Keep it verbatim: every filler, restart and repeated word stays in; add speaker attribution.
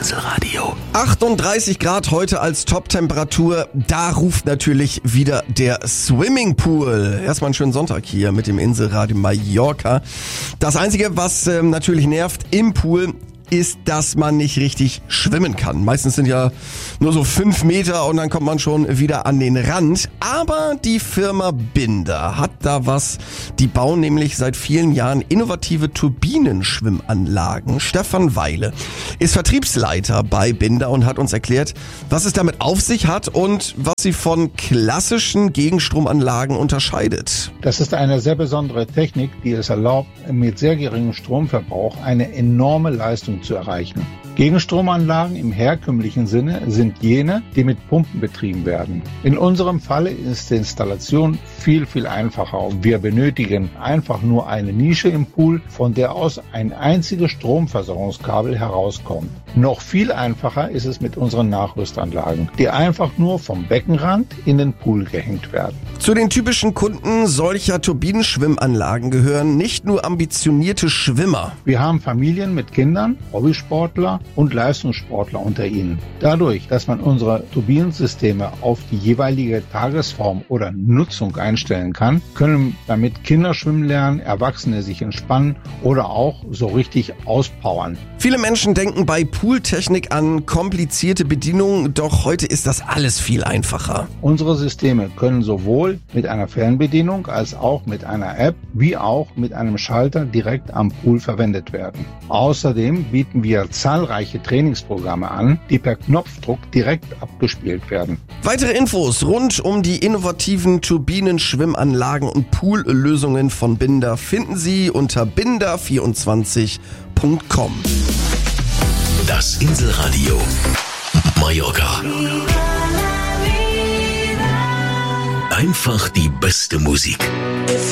Speaker 1: Inselradio.
Speaker 2: achtunddreißig Grad heute als Top-Temperatur. Da ruft natürlich wieder der Swimmingpool. Erstmal einen schönen Sonntag hier mit dem Inselradio Mallorca. Das Einzige, was ähm, natürlich nervt im Pool, ist, dass man nicht richtig schwimmen kann. Meistens sind ja nur so fünf Meter und dann kommt man schon wieder an den Rand. Aber die Firma Binder hat da was. Die bauen nämlich seit vielen Jahren innovative Turbinenschwimmanlagen. Stefan Weile ist Vertriebsleiter bei Binder und hat uns erklärt, was es damit auf sich hat und was sie von klassischen Gegenstromanlagen unterscheidet.
Speaker 3: Das ist eine sehr besondere Technik, die es erlaubt, mit sehr geringem Stromverbrauch eine enorme Leistung zu erreichen. Gegenstromanlagen im herkömmlichen Sinne sind jene, die mit Pumpen betrieben werden. In unserem Falle ist die Installation viel, viel einfacher und wir benötigen einfach nur eine Nische im Pool, von der aus ein einziges Stromversorgungskabel herauskommt. Noch viel einfacher ist es mit unseren Nachrüstanlagen, die einfach nur vom Beckenrand in den Pool gehängt werden.
Speaker 2: Zu den typischen Kunden solcher Turbinenschwimmanlagen gehören nicht nur ambitionierte Schwimmer.
Speaker 3: Wir haben Familien mit Kindern, Hobbysportler und Leistungssportler unter ihnen. Dadurch, dass man unsere Turbinensysteme auf die jeweilige Tagesform oder Nutzung einstellen kann, können damit Kinder schwimmen lernen, Erwachsene sich entspannen oder auch so richtig auspowern.
Speaker 2: Viele Menschen denken bei Pooltechnik an komplizierte Bedienungen, doch heute ist das alles viel einfacher.
Speaker 3: Unsere Systeme können sowohl mit einer Fernbedienung als auch mit einer App wie auch mit einem Schalter direkt am Pool verwendet werden. Außerdem bieten wir zahlreiche Trainingsprogramme an, die per Knopfdruck direkt abgespielt werden.
Speaker 2: Weitere Infos rund um die innovativen Turbinenschwimmanlagen und Poollösungen von Binder finden Sie unter binder vierundzwanzig punkt com.
Speaker 1: Das Inselradio Mallorca. Einfach die beste Musik.